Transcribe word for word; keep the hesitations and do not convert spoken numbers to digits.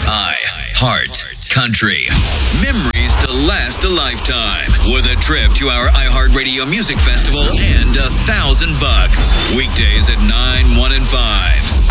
I Heart Country. Memories to last a lifetime. With a trip to our iHeartRadio Music Festival and a thousand